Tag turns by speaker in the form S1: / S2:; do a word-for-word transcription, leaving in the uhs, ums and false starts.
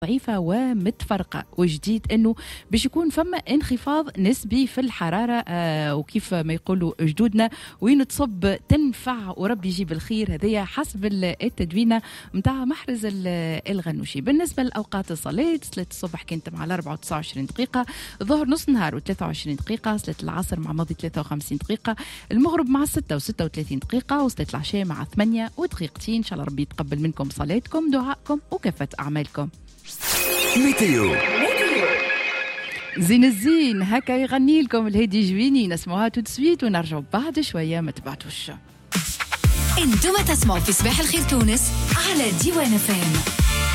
S1: ضعيفة ومتفرقة. وجديد أنه باش يكون فما انخفاض نسبي في الحرارة، آه وكيف ما يقولوا جدودنا وين تصب تنفع وربي يجيب الخير. هذه حسب التدوينة متاع محرز الغنوشي. بالنسبة لأوقات الصلاة، صلاة الصبح كانت مع الأربعة وتسعة وعشرين دقيقة، الظهر نص نهار وثلاثة وعشرين دقيقة، صلاة العصر مع ماضي ثلاثة وخمسين دقيقة، المغرب مع ستة وستة وثلاثين دقيقة، وصلاة العشاء مع ثمانية ودقيقتين. إن شاء الله ربي يتقبل منكم صلاتكم، دعائكم وكافة أعمالكم.
S2: ميتيو
S1: زين الزين هكا يغني لكم الهادي جويني، نسمعها تو سويت ونرجعوا بعد شوية، ما تبعتوش.
S3: انتم تسمعوا في صباح الخير تونس على ديوان فام.